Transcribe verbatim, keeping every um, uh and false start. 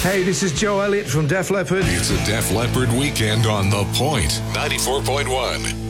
Hey, this is Joe Elliott from Def Leppard. It's a Def Leppard weekend on The Point, ninety-four point one.